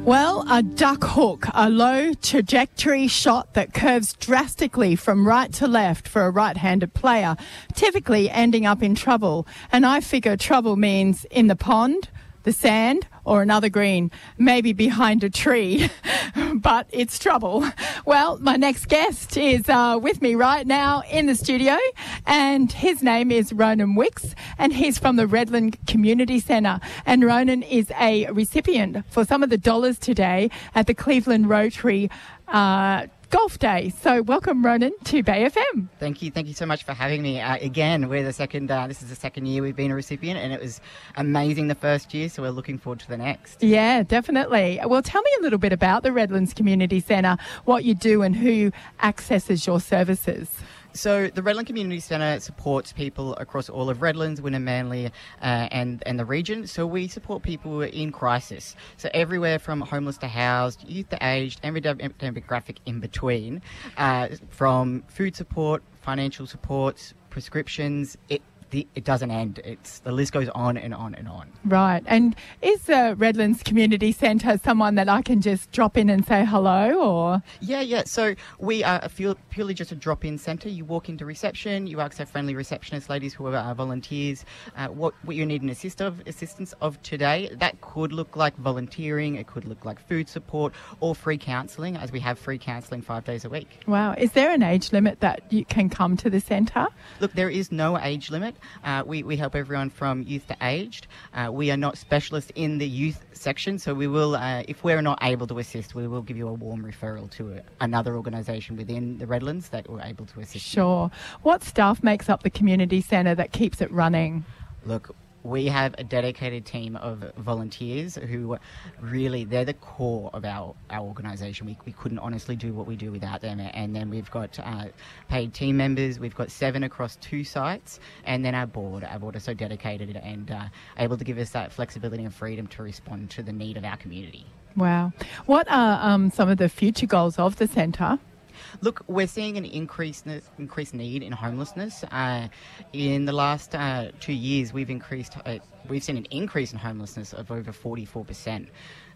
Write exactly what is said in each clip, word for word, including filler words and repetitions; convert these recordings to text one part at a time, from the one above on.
Well, a duck hook, a low trajectory shot that curves drastically from right to left for a right-handed player, typically ending up in trouble. And I figure trouble means in the pond, the sand, or another green, maybe behind a tree, but it's trouble. Well, my next guest is uh, with me right now in the studio, and his name is Ronan Wicks, and he's from the Redland Community Centre. And Ronan is a recipient for some of the dollars today at the Cleveland Rotary uh, Golf Day. So welcome, Ronan, to Bay F M. Thank you. Thank you so much for having me. Uh, again, we're the second, uh, this is the second year we've been a recipient, and it was amazing the first year, so we're looking forward to the next. Yeah, definitely. Well, tell me a little bit about the Redlands Community Centre, what you do and who accesses your services. So the Redland Community Centre supports people across all of Redlands, Wynnum, Manly uh, and, and the region. So we support people in crisis. So everywhere from homeless to housed, youth to aged, every demographic in between, uh, from food support, financial supports, prescriptions. It, the, it doesn't end. It's the list goes on and on and on. Right. And is the Redlands Community Centre someone that I can just drop in and say hello, or? Yeah, yeah. So we are a few, purely just a drop-in centre. You walk into reception, you ask our friendly receptionist ladies who are our volunteers uh, what, what you need an assist of, assistance of today. That could look like volunteering, it could look like food support or free counselling, as we have free counselling five days a week. Wow. Is there an age limit that you can come to the centre? Look, there is no age limit. Uh, we, we help everyone from youth to aged. Uh, we are not specialists in the youth section, so we will, uh, if we're not able to assist, we will give you a warm referral to a, another organisation within the Redlands that we're able to assist. Sure. You. What staff makes up the community centre that keeps it running? Look, we have a dedicated team of volunteers who really, they're the core of our, our organisation. We, we couldn't honestly do what we do without them. And then we've got uh, paid team members. We've got seven across two sites. And then our board. Our board are so dedicated and uh, able to give us that flexibility and freedom to respond to the need of our community. Wow. What are um, some of the future goals of the centre? Look, we're seeing an increased increased need in homelessness. Uh, in the last uh, two years, we've increased. Uh, we've seen an increase in homelessness of over forty-four percent.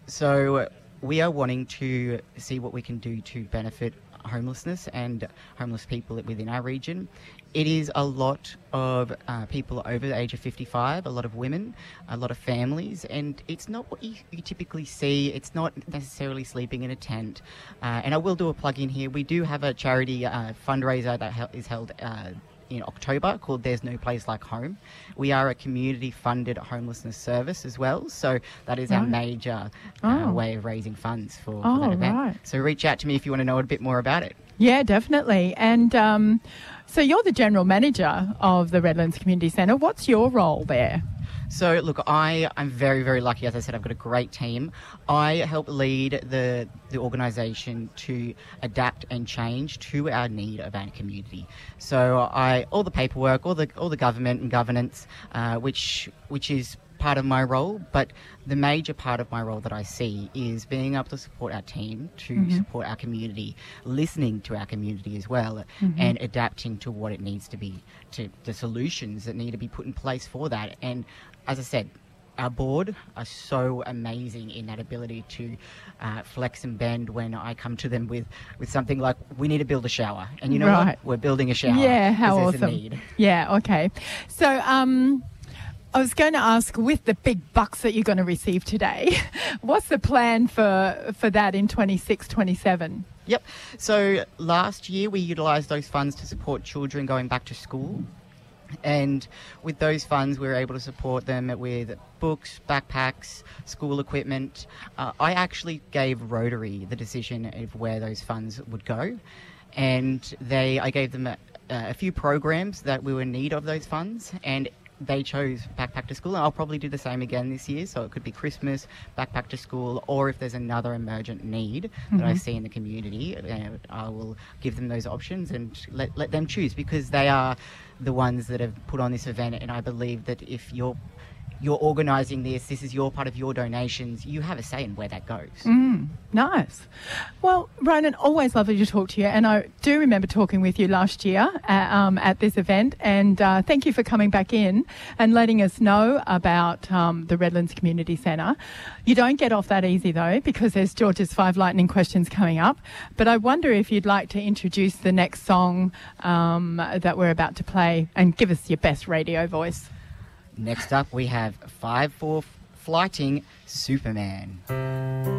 So we are wanting to see what we can do to benefit homelessness and homeless people within our region. It is a lot of uh, people over the age of fifty-five, a lot of women, a lot of families, and it's not what you, you typically see. It's not necessarily sleeping in a tent. Uh, and I will do a plug in here. We do have a charity uh, fundraiser that he- is held uh, in October called There's No Place Like Home. We are a community-funded homelessness service as well, so that is right. our major uh, oh. way of raising funds for, oh, for that event. Right. So reach out to me if you want to know a bit more about it. Yeah, definitely. And um, so you're the general manager of the Redlands Community Centre. What's your role there? So, look, I, I'm very, very lucky. As I said, I've got a great team. I help lead the, the organisation to adapt and change to our need of our community. So I all the paperwork, all the all the government and governance, uh, which which is part of my role, but the major part of my role that I see is being able to support our team, to mm-hmm. support our community, listening to our community as well, mm-hmm. and adapting to what it needs to be, to the solutions that need to be put in place for that. And as I said, our board are so amazing in that ability to uh, flex and bend when I come to them with, with something like, we need to build a shower. And you know right. what? We're building a shower. Yeah, how awesome. awesome. A need. Yeah, okay. So, um... I was going to ask, with the big bucks that you're going to receive today, what's the plan for for that in twenty-six, twenty-seven? Yep. So last year we utilised those funds to support children going back to school. And with those funds, we were able to support them with books, backpacks, school equipment. Uh, I actually gave Rotary the decision of where those funds would go. And they, I gave them a, a few programs that we were in need of those funds, and they chose Backpack to School, and I'll probably do the same again this year. So it could be Christmas, Backpack to School, or if there's another emergent need mm-hmm. that I see in the community, uh, I will give them those options and let, let them choose, because they are the ones that have put on this event. And I believe that if you're you're organising this, this is your part of your donations, you have a say in where that goes. Mm, nice. Well, Ronan, always lovely to talk to you, and I do remember talking with you last year at, um, at this event, and uh, thank you for coming back in and letting us know about um, the Redlands Community Centre. You don't get off that easy, though, because there's George's five lightning questions coming up, but I wonder if you'd like to introduce the next song um, that we're about to play and give us your best radio voice. Next up, we have five four Flighting Superman.